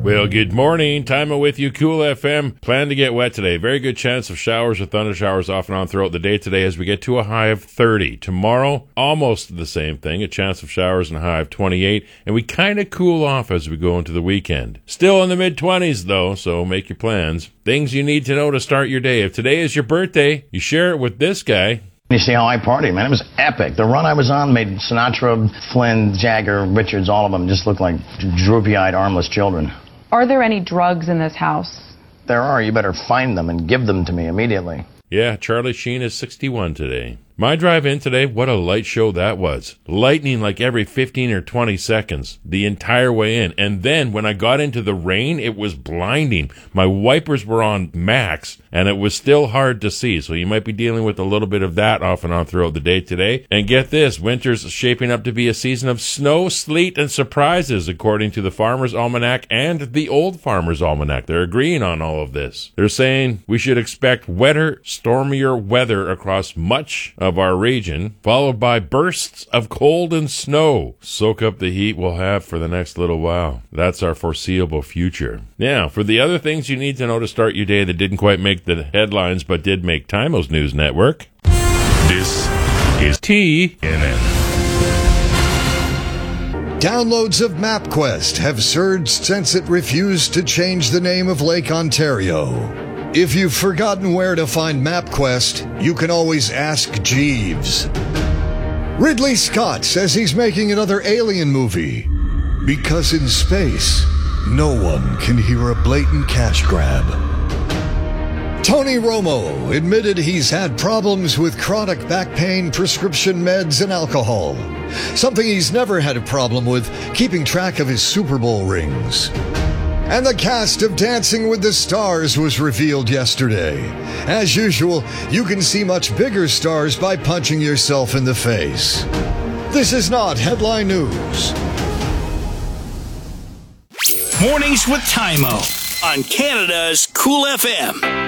Well, good morning. Time with you, Cool FM. Plan to get wet today. Very good chance of showers or thunder showers off and on throughout the day today as we get to a high of 30. Tomorrow, almost the same thing. A chance of showers and a high of 28. And we kind of cool off as we go into the weekend. Still in the mid-20s, though, so make your plans. Things you need to know to start your day. If today is your birthday, you share it with this guy. You see how I partied, man. It was epic. The run I was on made Sinatra, Flynn, Jagger, Richards, all of them just look like droopy-eyed, armless children. Are there any drugs in this house? There are. You better find them and give them to me immediately. Yeah, Charlie Sheen is 61 today. My drive in today, what a light show that was. Lightning like every 15 or 20 seconds, the entire way in. And then when I got into the rain, it was blinding. My wipers were on max, and it was still hard to see. So you might be dealing with a little bit of that off and on throughout the day today. And get this, winter's shaping up to be a season of snow, sleet, and surprises, according to the Farmer's Almanac and the Old Farmer's Almanac. They're agreeing on all of this. They're saying we should expect wetter, stormier weather across much of our region, followed by bursts of cold and snow. Soak up the heat we'll have for the next little while. That's our foreseeable future. Now, for the other things you need to know to start your day that didn't quite make the headlines but did make Timo's News Network. This is TNN. Downloads of MapQuest have surged since it refused to change the name of Lake Ontario. If you've forgotten where to find MapQuest, you can always ask Jeeves. Ridley Scott says he's making another Alien movie because in space, no one can hear a blatant cash grab. Tony Romo admitted he's had problems with chronic back pain, prescription meds, and alcohol. Something he's never had a problem with, keeping track of his Super Bowl rings. And the cast of Dancing with the Stars was revealed yesterday. As usual, you can see much bigger stars by punching yourself in the face. This is not headline news. Mornings with Timo on Canada's Cool FM.